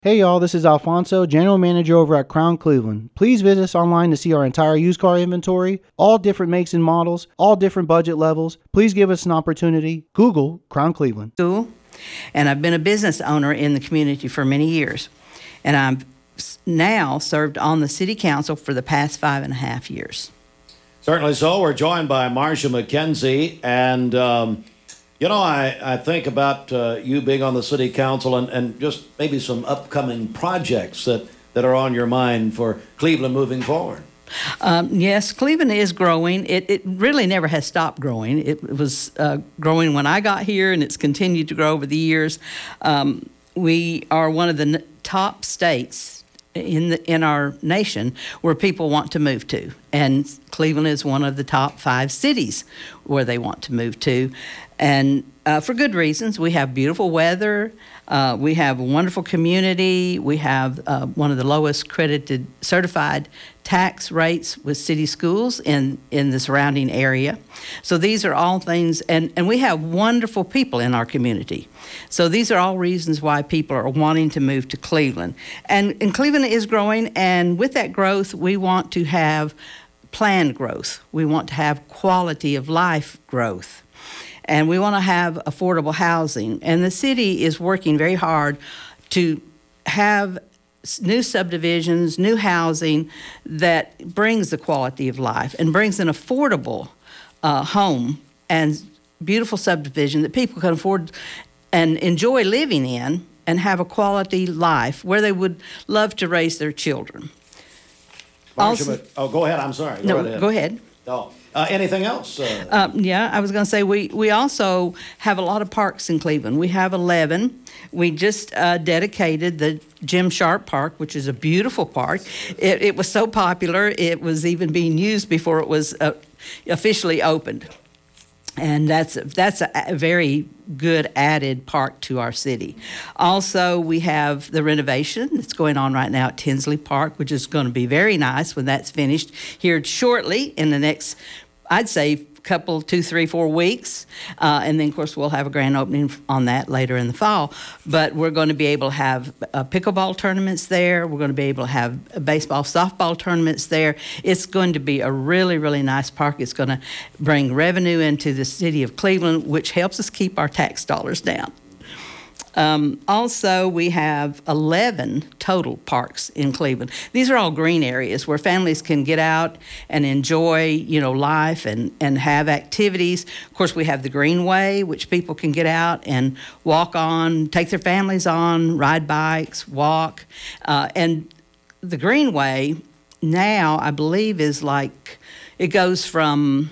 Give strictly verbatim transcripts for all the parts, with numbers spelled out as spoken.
Hey y'all, this is Alfonso, General Manager over at Crown Cleveland. Please visit us online to see our entire used car inventory, all different makes and models, all different budget levels. Please give us an opportunity. Google Crown Cleveland. School, and I've been a business owner in the community for many years. And I've now served on the city council for the past five and a half years. Certainly so. We're joined by Marcia McKenzie, and um, you know, I, I think about uh, you being on the city council and, and just maybe some upcoming projects that, that are on your mind for Cleveland moving forward. Um, yes, Cleveland is growing. It, it really never has stopped growing. It was uh, growing when I got here, and it's continued to grow over the years. Um, we are one of the n- top states in the, in our nation where people want to move to, and Cleveland is one of the top five cities where they want to move to, and uh, for good reasons. We have beautiful weather. Uh, we have a wonderful community. We have uh, one of the lowest credited certified tax rates with city schools in, in the surrounding area. So these are all things, and, and we have wonderful people in our community. So these are all reasons why people are wanting to move to Cleveland. And, and Cleveland is growing, and with that growth, we want to have planned growth. We want to have quality of life growth. And we want to have affordable housing. And the city is working very hard to have new subdivisions, new housing that brings the quality of life and brings an affordable uh, home and beautiful subdivision that people can afford and enjoy living in and have a quality life where they would love to raise their children. Marcia, also, but, oh, go ahead. I'm sorry. Go no, right ahead. Go ahead. Oh. Uh, anything else? Uh, um, yeah, I was going to say we, we also have a lot of parks in Cleveland. We have eleven. We just uh, dedicated the Jim Sharp Park, which is a beautiful park. It, it was so popular, it was even being used before it was uh, officially opened. And that's, that's a, a very good added park to our city. Also, we have the renovation that's going on right now at Tinsley Park, which is going to be very nice when that's finished here shortly in the next, I'd say, couple, two, three, four weeks. Uh, and then, of course, we'll have a grand opening on that later in the fall. But we're going to be able to have uh, pickleball tournaments there. We're going to be able to have baseball, softball tournaments there. It's going to be a really, really nice park. It's going to bring revenue into the city of Cleveland, which helps us keep our tax dollars down. Um, also, we have eleven total parks in Cleveland. These are all green areas where families can get out and enjoy, you know, life and, and have activities. Of course, we have the Greenway, which people can get out and walk on, take their families on, ride bikes, walk. Uh, and the Greenway now, I believe, is like, it goes from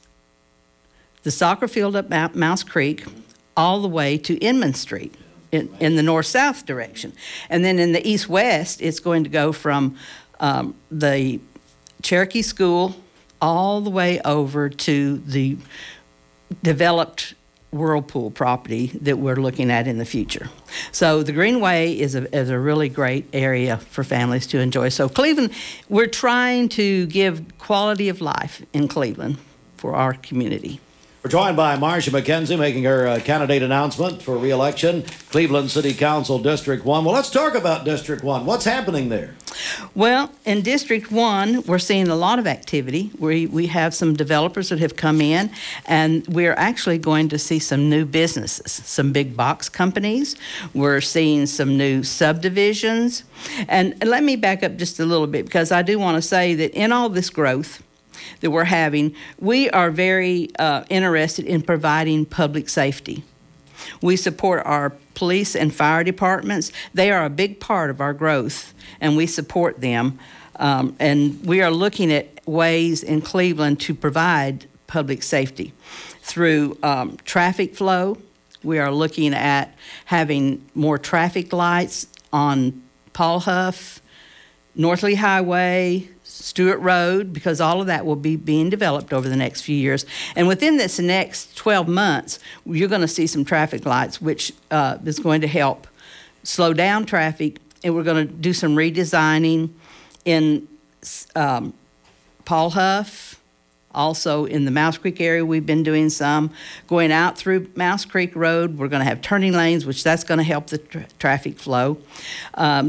the soccer field up Mouse Creek all the way to Inman Street. In, in the north-south direction. And then in the east-west, it's going to go from um, the Cherokee School all the way over to the developed Whirlpool property that we're looking at in the future. So the Greenway is a, is a really great area for families to enjoy. So Cleveland, we're trying to give quality of life in Cleveland for our community. We're joined by Marcia McKenzie making her uh, candidate announcement for re-election, Cleveland City Council District one. Well, let's talk about District one. What's happening there? Well, in District one, we're seeing a lot of activity. We, we have some developers that have come in, and we're actually going to see some new businesses, some big box companies. We're seeing some new subdivisions. And, and let me back up just a little bit, because I do want to say that in all this growth that we're having, we are very uh, interested in providing public safety. We support our police and fire departments. They are a big part of our growth, and we support them. Um, and we are looking at ways in Cleveland to provide public safety through um, traffic flow. We are looking at having more traffic lights on Paul Huff, North Lee Highway, Stewart Road, because all of that will be being developed over the next few years. And within this next twelve months, you're going to see some traffic lights, which uh, is going to help slow down traffic. And we're going to do some redesigning in um, Paul Huff, Also in the Mouse Creek area, we've been doing some. Going out through Mouse Creek Road, we're going to have turning lanes, which that's going to help the tra- traffic flow. Um,